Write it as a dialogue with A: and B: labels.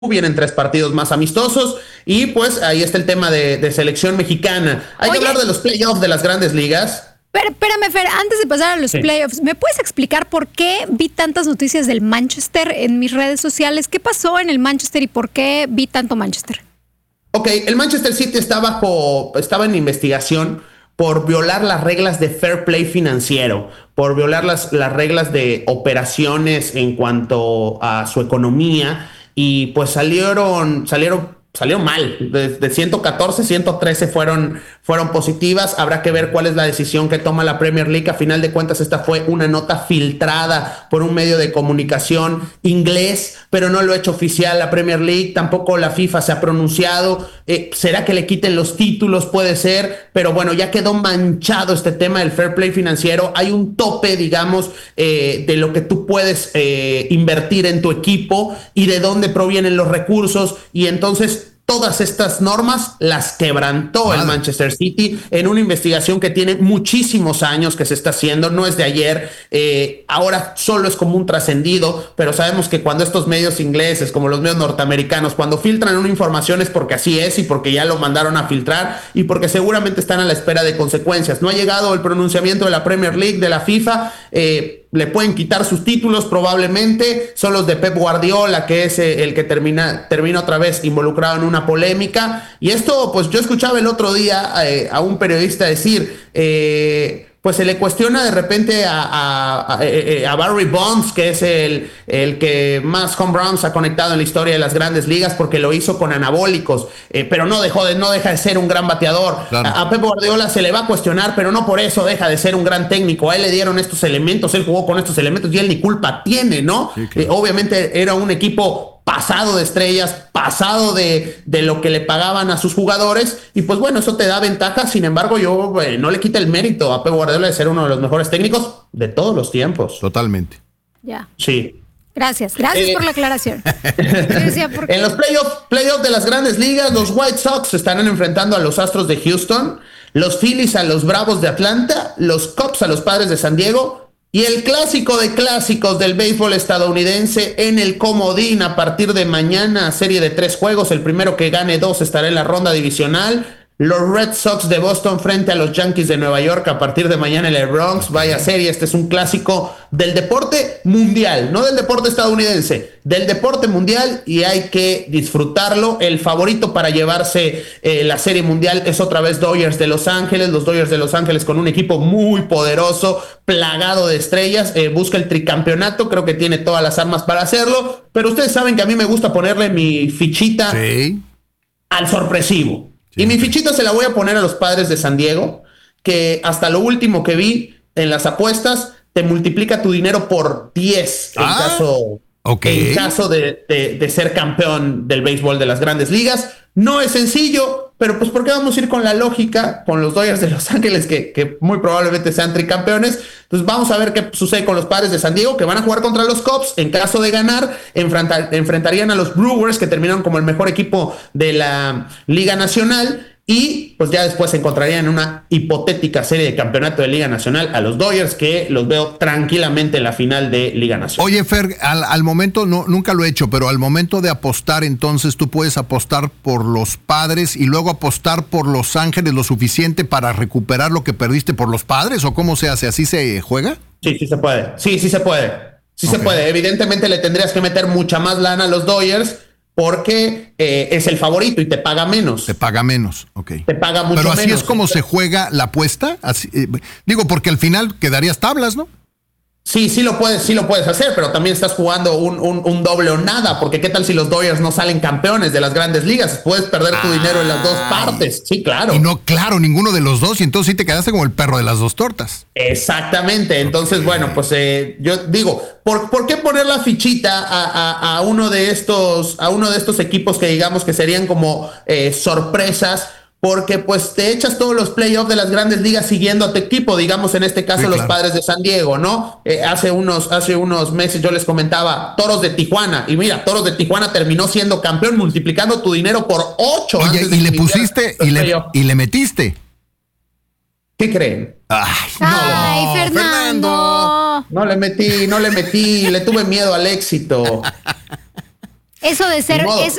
A: vienen 3 partidos más amistosos y pues ahí está el tema de selección mexicana. Hay que hablar de los playoffs de las grandes ligas.
B: Pero espérame, Fer, antes de pasar a los playoffs, ¿me puedes explicar por qué vi tantas noticias del Manchester en mis redes sociales? ¿Qué pasó en el Manchester y por qué vi tanto Manchester?
A: Ok, el Manchester City estaba en investigación por violar las reglas de fair play financiero, por violar las reglas de operaciones en cuanto a su economía, y pues salieron mal. De 114, 113 fueron positivas. Habrá que ver cuál es la decisión que toma la Premier League. A final de cuentas, esta fue una nota filtrada por un medio de comunicación inglés, pero no lo ha hecho oficial la Premier League. Tampoco la FIFA se ha pronunciado. ¿Será que le quiten los títulos? Puede ser, pero bueno, ya quedó manchado este tema del fair play financiero. Hay un tope, digamos, de lo que tú puedes invertir en tu equipo y de dónde provienen los recursos, y entonces todas estas normas las quebrantó el Manchester City en una investigación que tiene muchísimos años que se está haciendo, no es de ayer. Ahora solo es como un trascendido, pero sabemos que cuando estos medios ingleses, como los medios norteamericanos, cuando filtran una información es porque así es y porque ya lo mandaron a filtrar y porque seguramente están a la espera de consecuencias. No ha llegado el pronunciamiento de la Premier League, de la FIFA. Le pueden quitar sus títulos probablemente, son los de Pep Guardiola, que es el que termina otra vez involucrado en una polémica. Y esto, pues yo escuchaba el otro día a un periodista decir, pues se le cuestiona de repente a Barry Bonds, que es el que más home runs ha conectado en la historia de las grandes ligas, porque lo hizo con anabólicos, pero no deja de ser un gran bateador. Claro. A Pep Guardiola se le va a cuestionar, pero no por eso deja de ser un gran técnico. A él le dieron estos elementos, él jugó con estos elementos y él ni culpa tiene, ¿no? Sí, claro. Obviamente era un equipo pasado de estrellas, pasado de lo que le pagaban a sus jugadores, y pues bueno, eso te da ventaja. Sin embargo, yo no le quita el mérito a Pep Guardiola de ser uno de los mejores técnicos de todos los tiempos.
C: Totalmente.
B: Ya.
A: Sí.
B: Gracias por la aclaración.
A: En los playoffs de las grandes ligas, los White Sox se estarán enfrentando a los Astros de Houston, los Phillies a los Bravos de Atlanta, los Cubs a los Padres de San Diego, y el clásico de clásicos del béisbol estadounidense en el comodín a partir de mañana, serie de 3 juegos. El primero que gane 2 estará en la ronda divisional. Los Red Sox de Boston frente a los Yankees de Nueva York a partir de mañana en el Bronx. Vaya serie, este es un clásico del deporte mundial, no del deporte estadounidense, del deporte mundial, y hay que disfrutarlo. El favorito para llevarse la serie mundial es otra vez Dodgers de Los Ángeles. Los Dodgers de Los Ángeles, con un equipo muy poderoso, plagado de estrellas, busca el tricampeonato. Creo que tiene todas las armas para hacerlo, pero ustedes saben que a mí me gusta ponerle mi fichita al sorpresivo. Sí. Y mi fichita se la voy a poner a los Padres de San Diego, que hasta lo último que vi en las apuestas te multiplica tu dinero por 10 en caso de ser campeón del béisbol de las grandes ligas. No es sencillo, pero pues ¿por qué vamos a ir con la lógica con los Dodgers de Los Ángeles, que muy probablemente sean tricampeones? Entonces vamos a ver qué sucede con los Padres de San Diego, que van a jugar contra los Cubs. En caso de ganar, enfrentarían a los Brewers, que terminaron como el mejor equipo de la Liga Nacional. Y pues ya después se encontrarían en una hipotética serie de campeonato de Liga Nacional a los Dodgers, que los veo tranquilamente en la final de Liga Nacional.
C: Oye, Fer, al momento, nunca lo he hecho, pero al momento de apostar, entonces tú puedes apostar por los Padres y luego apostar por Los Ángeles lo suficiente para recuperar lo que perdiste por los Padres, ¿o cómo se hace? ¿Así se juega?
A: Sí se puede. Sí se puede. Se puede. Evidentemente le tendrías que meter mucha más lana a los Dodgers, porque es el favorito y te paga menos.
C: Te paga menos, ok.
A: Te paga mucho menos.
C: Pero así es como se juega la apuesta. Así, digo, porque al final quedarías tablas, ¿no?
A: Sí lo puedes hacer, pero también estás jugando un doble o nada, porque qué tal si los Dodgers no salen campeones de las grandes ligas. Puedes perder tu dinero en las dos partes. Sí, claro.
C: Y no, claro, ninguno de los dos, y entonces sí te quedaste como el perro de las dos tortas.
A: Exactamente. Entonces, bueno, pues yo digo, ¿por qué poner la fichita a uno de estos equipos que digamos que serían como sorpresas? Porque pues te echas todos los playoffs de las grandes ligas siguiendo a tu equipo, digamos en este caso los Padres de San Diego, ¿no? Hace unos meses yo les comentaba Toros de Tijuana, y mira, Toros de Tijuana terminó siendo campeón, multiplicando tu dinero por 8.
C: Oye, y le pusiste y le metiste.
A: ¿Qué creen?
B: Ay, Fernando.
A: No le metí, le tuve miedo al éxito.
B: Eso de ser,
A: Ni modo.